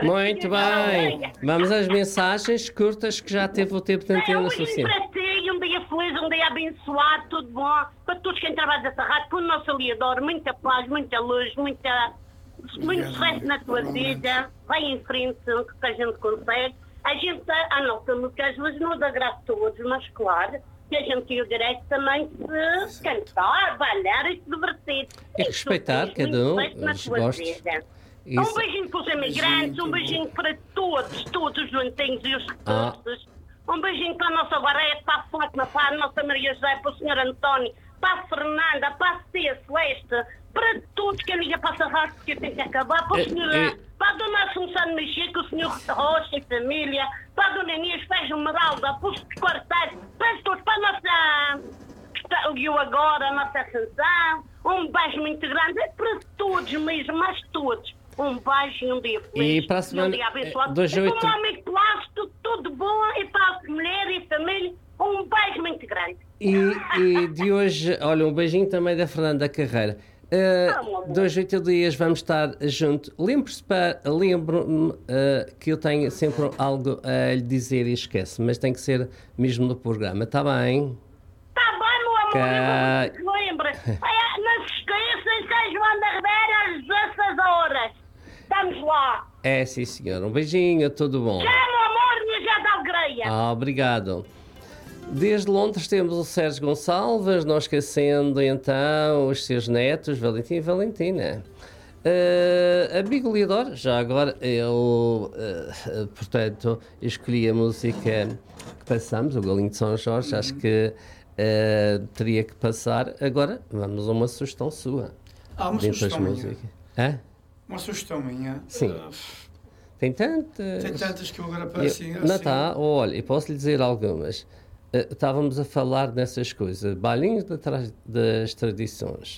Muito bem. Vamos às mensagens curtas que já teve o tempo de antena suficiente. Para ti, um dia feliz, um dia abençoado, tudo bom. Para todos quem trabalha nessa rádio, para o nosso aliador, muita paz, muita luz, muito sucesso na tua vida. Vai em frente, o que a gente consegue. A gente anota-me que às vezes não agrada a todos, mas claro, que a gente tem o direito também de se cantar, bailar e se divertir. E respeitar cada um os gostos. Um beijinho para os imigrantes, um beijinho para todos os doentinhos e os recursos. Um beijinho para a nossa Guarete, para a Fátima, para a nossa Maria José, para o Sr. António, para a Fernanda, para a Cia Celeste, para todos que a liga passa rápido porque tem que acabar, para o Sr. Para a Dona Assunção de Mexico, o Sr. Rocha e família, para a Dona Inês Feijão Meralda, para os quartéis, para todos, para a nossa... O Guiu agora, a nossa Assunção. Um beijo muito grande, é para todos mesmo, mas todos. Um beijo e um dia feliz. E para a semana, um dia abençoado. 28... E para o amigo plástico, tudo bom. E para a mulher e a família, um beijo muito grande. E de hoje, olha, um beijinho também da Fernanda Carreira. 2, 8 dias vamos estar juntos. Lembro-me que eu tenho sempre algo a lhe dizer e esquece, mas tem que ser mesmo no programa, está bem? Está bem, meu amor, lembra. Não se esqueça, em São João da Ribeira, às 16 horas. Estamos lá. É, sim, senhor. Um beijinho, tudo bom. Já, meu amor, já da alegria. Obrigado. Desde Londres temos o Sérgio Gonçalves, não esquecendo então os seus netos, Valentim e Valentina. Amigo Leodoro, já agora eu, portanto, escolhi a música que passamos, o Galinho de São Jorge, acho que teria que passar. Agora vamos a uma sugestão sua. Uma sugestão minha. Hã? Uma sugestão minha. Sim. Tem tantas. Tem tantas que eu agora pareço assim. Não está, olha, eu posso lhe dizer algumas. Estávamos a falar nessas coisas, bailinhos das tradições.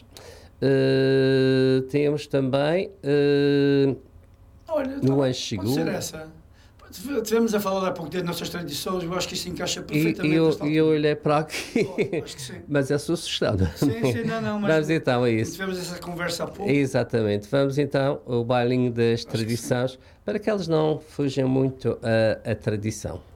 Temos também olha, no Anjo Chegou. Pode ser essa. Tivemos a falar há pouco das nossas tradições, eu acho que isso encaixa perfeitamente. E eu olhei para aqui, acho que sim. Mas é assustado. Sim, não, mas vamos então a isso. Tivemos essa conversa há pouco. Exatamente, vamos então ao bailinho das tradições, para que elas não fujam muito à tradição.